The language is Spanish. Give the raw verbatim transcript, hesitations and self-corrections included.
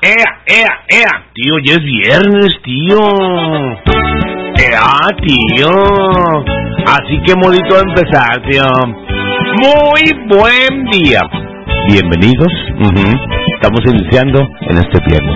ea, ea, ea. Tío, ya es viernes, tío. Ea, tío. Así que modito a empezar, tío. Muy buen día. Bienvenidos. Uh-huh. Estamos iniciando en este viernes.